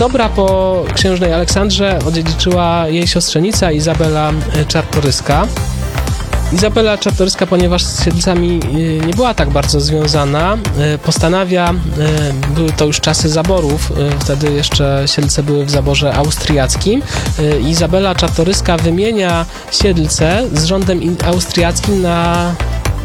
dobra po księżnej Aleksandrze odziedziczyła jej siostrzenica Izabela Czartoryska. Izabela Czartoryska, ponieważ z Siedlcami nie była tak bardzo związana, postanawia, były to już czasy zaborów, wtedy jeszcze Siedlce były w zaborze austriackim. Izabela Czartoryska wymienia Siedlce z rządem austriackim na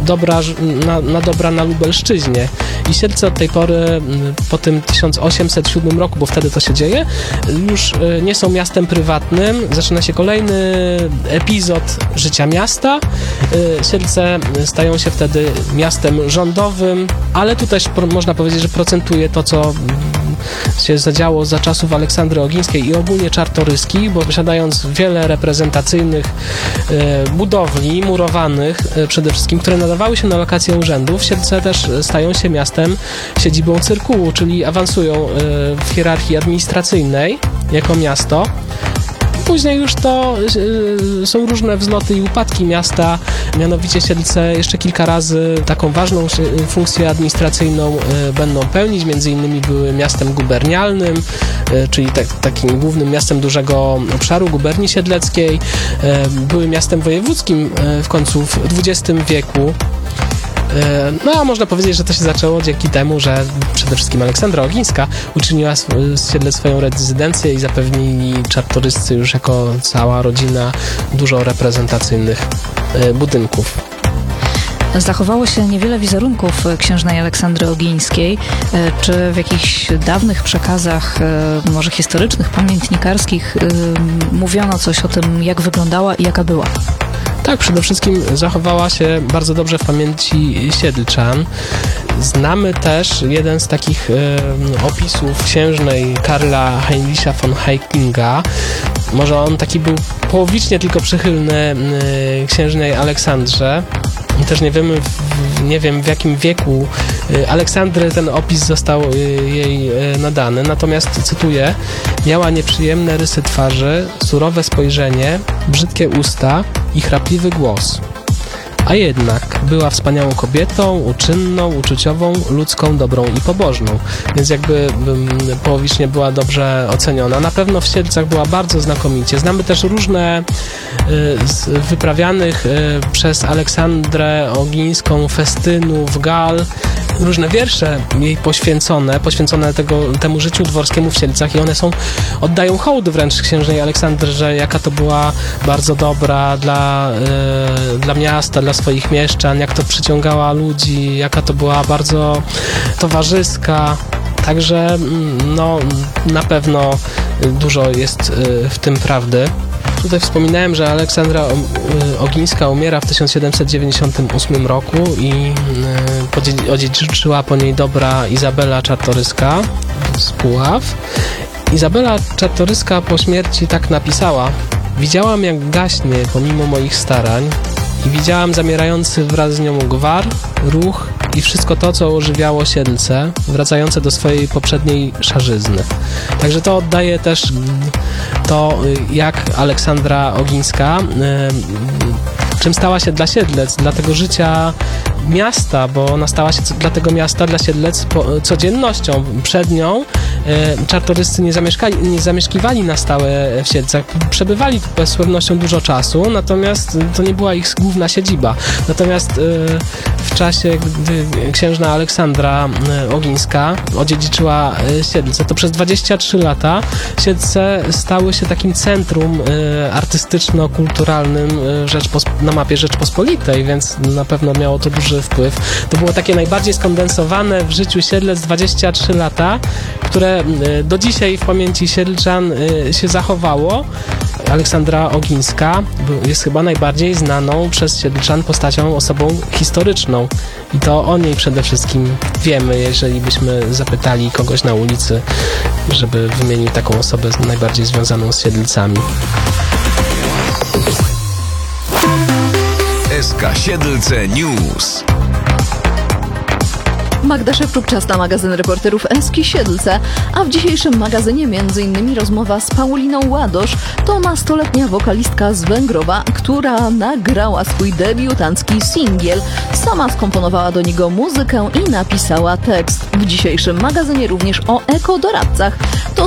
dobra na Lubelszczyźnie. I Siedlce od tej pory, po tym 1807 roku, bo wtedy to się dzieje, już nie są miastem prywatnym. Zaczyna się kolejny epizod życia miasta. Siedlce stają się wtedy miastem rządowym, ale tu też można powiedzieć, że procentuje to, co się zadziało za czasów Aleksandry Ogińskiej i ogólnie Czartoryskich, bo posiadając wiele reprezentacyjnych budowli, murowanych przede wszystkim, które nadawały się na lokację urzędów, Siedlce też stają się miastem, siedzibą cyrkułu, czyli awansują w hierarchii administracyjnej jako miasto. Później już to są różne wzloty i upadki miasta, mianowicie Siedlce jeszcze kilka razy taką ważną funkcję administracyjną będą pełnić, między innymi były miastem gubernialnym, czyli takim głównym miastem dużego obszaru guberni siedleckiej, były miastem wojewódzkim w końcu w XX wieku. No a można powiedzieć, że to się zaczęło dzięki temu, że przede wszystkim Aleksandra Ogińska uczyniła z Siedlec swoją rezydencję i zapewnili Czartoryscy już jako cała rodzina dużo reprezentacyjnych budynków. Zachowało się niewiele wizerunków księżnej Aleksandry Ogińskiej. Czy w jakichś dawnych przekazach, może historycznych, pamiętnikarskich, mówiono coś o tym, jak wyglądała i jaka była? Tak, przede wszystkim zachowała się bardzo dobrze w pamięci Siedlczan. Znamy też jeden z takich opisów księżnej Karla Heinricha von Heckinga. Może on taki był połowicznie tylko przychylny księżnej Aleksandrze. Też nie wiem w jakim wieku Aleksandry ten opis został jej nadany. Natomiast, cytuję, miała nieprzyjemne rysy twarzy, surowe spojrzenie, brzydkie usta i chrapliwy głos. A jednak była wspaniałą kobietą, uczynną, uczuciową, ludzką, dobrą i pobożną. Więc jakby połowicznie była dobrze oceniona. Na pewno w Siedlcach była bardzo znakomicie. Znamy też różne z wyprawianych przez Aleksandrę Ogińską festynów, gal, różne wiersze jej poświęcone temu życiu dworskiemu w Siedlcach i one oddają hołd wręcz księżnej Aleksandrze, jaka to była bardzo dobra dla miasta, dla swoich mieszczan, jak to przyciągała ludzi, jaka to była bardzo towarzyska. Także no, na pewno dużo jest w tym prawdy. Tutaj wspominałem, że Aleksandra Ogińska umiera w 1798 roku i odziedziczyła po niej dobra Izabela Czartoryska z Puław. Izabela Czartoryska po śmierci tak napisała: widziałam, jak gaśnie pomimo moich starań i widziałam zamierający wraz z nią gwar, ruch i wszystko to, co ożywiało Siedlce, wracające do swojej poprzedniej szarzyzny. Także to oddaje też to, jak Aleksandra Ogińska, czym stała się dla Siedlec, dla tego życia miasta, bo ona stała się dla tego miasta, dla Siedlec codziennością. Przed nią Czartoryscy nie zamieszkiwali na stałe w Siedlcach. Przebywali tu z pewnością dużo czasu, natomiast to nie była ich główna siedziba. Natomiast w czasie, gdy księżna Aleksandra Ogińska odziedziczyła Siedlce, to przez 23 lata Siedlce stały się takim centrum artystyczno-kulturalnym na mapie Rzeczpospolitej, więc na pewno miało to duży wpływ. To było takie najbardziej skondensowane w życiu Siedlec 23 lata, które do dzisiaj w pamięci Siedlczan się zachowało. Aleksandra Ogińska jest chyba najbardziej znaną przez Siedlczan postacią, osobą historyczną. I to o niej przede wszystkim wiemy, jeżeli byśmy zapytali kogoś na ulicy, żeby wymienił taką osobę najbardziej związaną z Siedlcami. SK Siedlce News. Magda Szewczuk, czas na magazyn reporterów Eski Siedlce, a w dzisiejszym magazynie m.in. rozmowa z Pauliną Ładosz, to nastoletnia wokalistka z Węgrowa, która nagrała swój debiutancki singiel. Sama skomponowała do niego muzykę i napisała tekst. W dzisiejszym magazynie również o ekodoradcach. To